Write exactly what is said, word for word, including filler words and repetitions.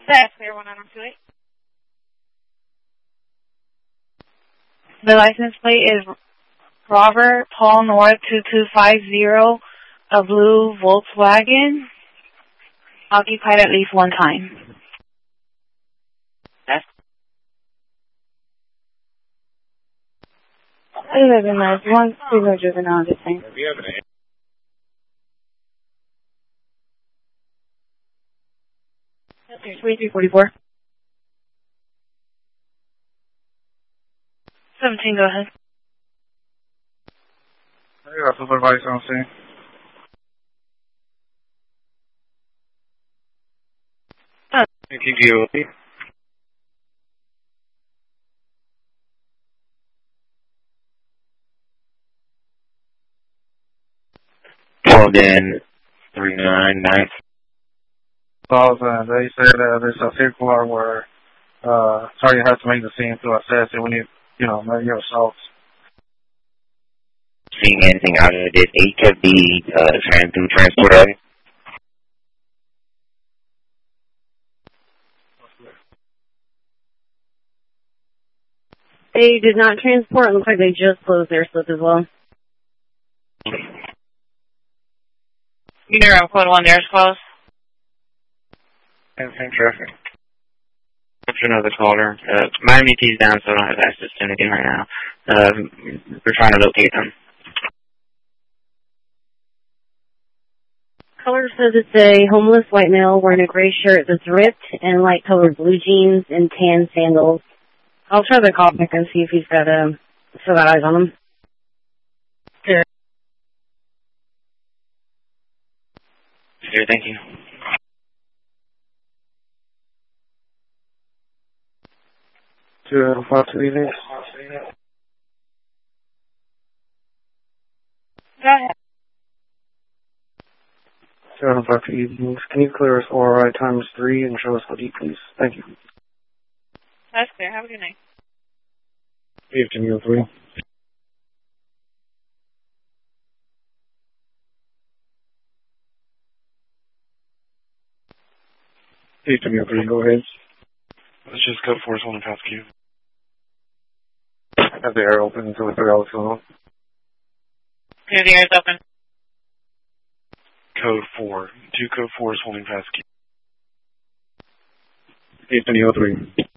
That's clear, one nine two eight. The license plate is Robert Paul North two two five zero, a blue Volkswagen, occupied at least one time. That's other than that, one single juvenile, just saying. Have you have an twenty-three forty-four. seventeen, go ahead. I got supervisor on scene. Oh. Thank you. Called in three nine nine. Thousand. They said uh, there's a circular where uh, sorry, you have to make the scene to assess it when you, you know, know your assaults. Seeing anything out of this H of D uh, trans through transport area? They did not transport. It looks like they just closed their slip as well. You know, code one, there's close. Same, same traffic. Another caller. Uh, my M E T's down, so I don't have access to anything right now. Uh, we're trying to locate them. Color says it's a homeless white male wearing a gray shirt that's ripped and light colored blue jeans and tan sandals. I'll try to call back and see if he's got uh, still got eyes on him. Sure. Sure, thank you. Two five two evening. Go ahead. Two five two evenings. Can you clear us R I times three and show us the D, please? Thank you. That's clear. Have a good night. Fifteen oh three. Fifteen oh three. Go ahead. Let's just code four is one past Q. Have the air open until we figure out what's going on. Clear the air is open. Code four. Two code four is holding past Q. Fifteen oh three.